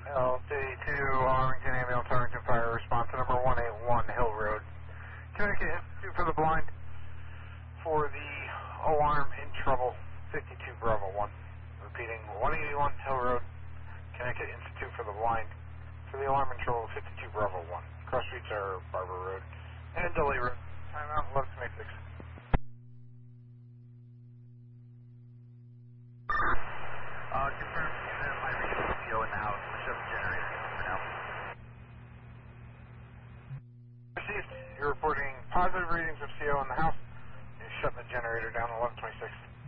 LD2 Arlington Ambulance, Arlington Fire Response to number 181 Hill Road. Connecticut Institute for the Blind for the alarm in trouble, 52 Bravo 1. Repeating, 181 Hill Road, Connecticut Institute for the Blind for the alarm in trouble, 52 Bravo 1. Cross streets are Barber Road and Delay Road. Timeout 1126. Confirm unit, my reading of CO in the house. I'm going to shut the generator for now. Received. You're reporting positive readings of CO in the house. You're shutting the generator down 1126.